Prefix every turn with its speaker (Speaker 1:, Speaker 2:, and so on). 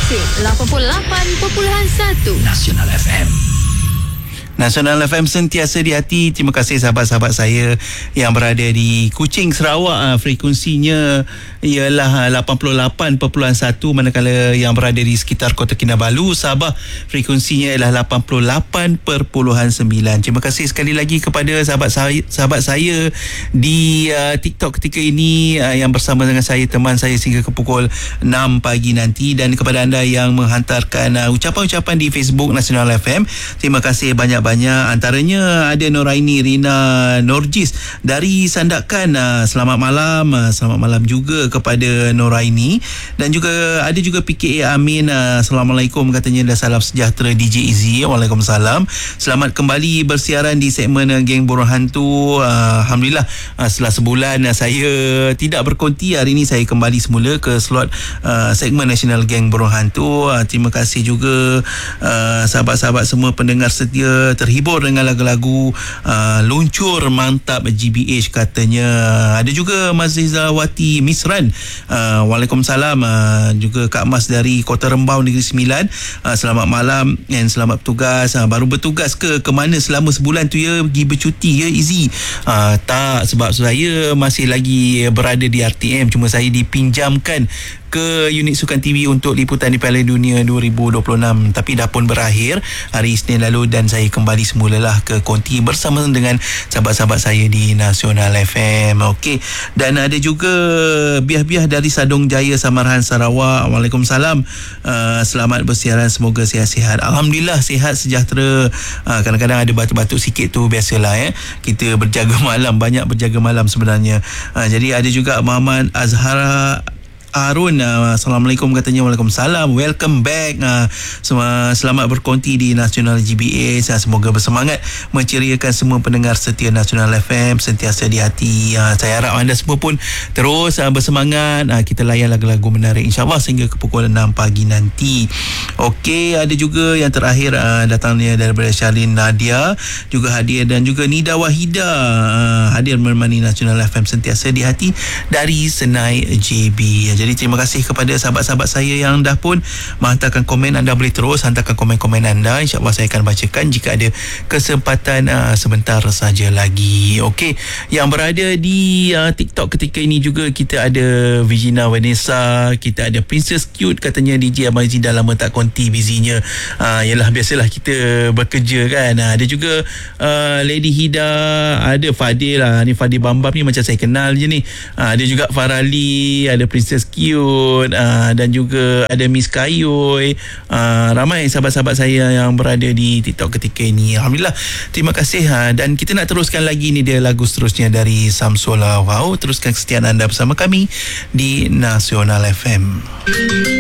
Speaker 1: Malaysia 88.1
Speaker 2: Nasional FM.
Speaker 3: Nasional FM sentiasa di hati. Terima kasih sahabat-sahabat saya yang berada di Kuching, Sarawak. Frekuensinya ialah 88.1, manakala yang berada di sekitar Kota Kinabalu, Sabah, frekuensinya ialah 88.9. Terima kasih sekali lagi kepada sahabat saya di TikTok ketika ini yang bersama dengan saya, teman saya sehingga ke pukul 6 pagi nanti, dan kepada anda yang menghantarkan ucapan-ucapan di Facebook Nasional FM. Terima kasih banyak-banyak. Antaranya ada Noraini Rina Norjis dari Sandakan. Selamat malam. Selamat malam juga kepada Noraini. Dan juga ada juga PKA Amin. Assalamualaikum katanya, dan salam sejahtera DJ Izzy. Waalaikumsalam. Selamat kembali bersiaran di segmen Geng Burung Hantu. Alhamdulillah, setelah sebulan saya tidak berkonti, hari ini saya kembali semula ke slot segmen Nasional Geng Burung Hantu. Terima kasih juga sahabat-sahabat semua pendengar setia, terhibur dengan lagu-lagu luncur mantap GBH katanya. Ada juga Mazizawati Misran. Waalaikumsalam. Juga Kak Mas dari Kota Rembau Negeri Sembilan. Selamat malam dan selamat bertugas. Baru bertugas ke mana selama sebulan tu ya? Pergi bercuti ya Izzy? Tak, sebab saya masih lagi berada di RTM, cuma saya dipinjamkan ke unit Sukan TV untuk liputan di Piala Dunia 2026, tapi dah pun berakhir hari Isnin lalu, dan saya kembali semulalah ke konti bersama dengan sahabat-sahabat saya di Nasional FM. Okey, dan ada juga Biah-Biah dari Sadong Jaya, Samarahan, Sarawak. Waalaikumsalam. Selamat bersiaran, semoga sihat-sihat. Alhamdulillah sihat sejahtera. Kadang-kadang ada batuk-batuk sikit tu, biasalah kita berjaga malam, banyak berjaga malam sebenarnya. Jadi ada juga Muhammad Azhara Harun. Assalamualaikum katanya. Waalaikumsalam. Welcome back. Selamat berkonti di Nasional GBS. Semoga bersemangat menceriakan semua pendengar setia Nasional FM, sentiasa di hati. Saya harap anda semua pun terus bersemangat. Kita layan lagu-lagu menarik insyaAllah sehingga ke pukul 6 pagi nanti. Okey, ada juga yang terakhir datangnya daripada Shalin Nadia, juga hadir, dan juga Nida Wahida hadir menemani Nasional FM sentiasa di hati dari Senai JB. Jadi terima kasih kepada sahabat-sahabat saya yang dah pun menghantarkan komen. Anda boleh terus hantarkan komen-komen anda, InsyaAllah saya akan bacakan jika ada kesempatan sebentar saja lagi. Okey, yang berada di TikTok ketika ini juga kita ada Virginia Vanessa, kita ada Princess Cute katanya, DJ Abang Izzy dah lama tak konti busynya. Yalah, biasalah kita bekerja kan. Ada juga Lady Hida, ada Fadil ni Fadil Bambam ni macam saya kenal je ni. Ada juga Farali, ada Princess Cute, dan juga ada Miss Kayoy. Ramai sahabat-sahabat saya yang berada di TikTok ketika ini. Alhamdulillah, terima kasih. Dan kita nak teruskan lagi ni, dia lagu seterusnya dari Samsul. Wow, teruskan kesetiaan anda bersama kami di Nasional FM.